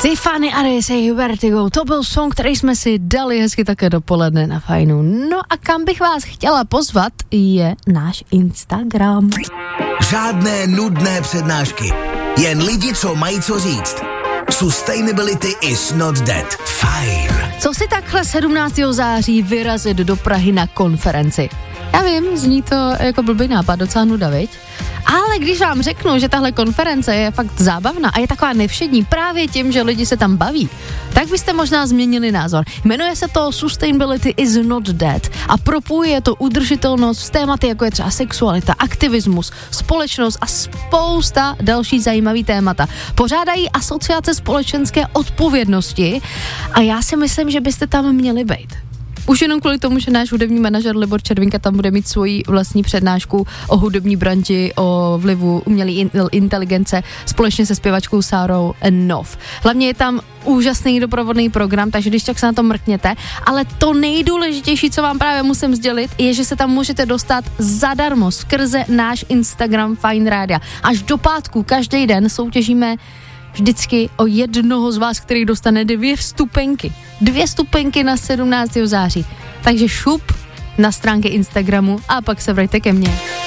Tiffany Aries, Vertigo, to byl song, který jsme si dali hezky také dopoledne na Fajnu. No a kam bych vás chtěla pozvat, je náš Instagram. Žádné nudné přednášky, jen lidi, co mají co říct. Sustainability is not dead. Fajn. Co si takhle 17. září vyrazit do Prahy na konferenci? Já vím, zní to jako blbý nápad, docela nuda, viď? Ale když vám řeknu, že tahle konference je fakt zábavná a je taková nevšední právě tím, že lidi se tam baví, tak byste možná změnili názor. Jmenuje se to Sustainability is not dead a propojuje to udržitelnost s tématy, jako je třeba sexualita, aktivismus, společnost a spousta další zajímavý témata. Pořádají asociace společenské odpovědnosti a já si myslím, že byste tam měli být. Už jenom kvůli tomu, že náš hudební manažer Libor Červinka tam bude mít svoji vlastní přednášku o hudební branži, o vlivu umělé inteligence společně se zpěvačkou Sárou Nov. Hlavně je tam úžasný doprovodný program, takže když tak se na to mrkněte, ale to nejdůležitější, co vám právě musím sdělit, je, že se tam můžete dostat zadarmo skrze náš Instagram Fajn Rádia. Až do pátku každý den soutěžíme vždycky o jednoho z vás, který dostane 2 vstupenky. 2 vstupenky na 17. září. Takže šup na stránky Instagramu a pak se vrajte ke mně.